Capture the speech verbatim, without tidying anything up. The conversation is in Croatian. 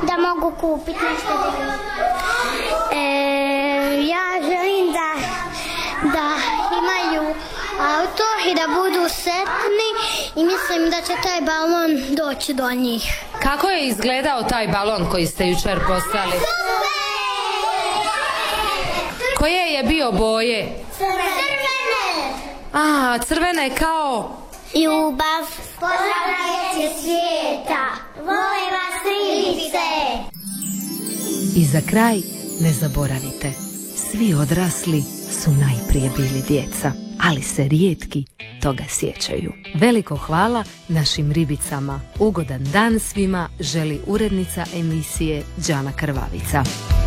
da mogu kupiti nešto da e, ja želim da, da imaju auto i da budu sretni i mislim da će taj balon doći do njih. Kako je izgledao taj balon koji ste jučer poslali? Koje je bio boje? Crvene! A, crvene kao? Ljubav, pozdravljajte svijeta, vole vas ribice. I za kraj ne zaboravite, svi odrasli su najprije bili djeca, ali se rijetki toga sjećaju. Veliko hvala našim ribicama. Ugodan dan svima želi urednica emisije Đana Krvavica.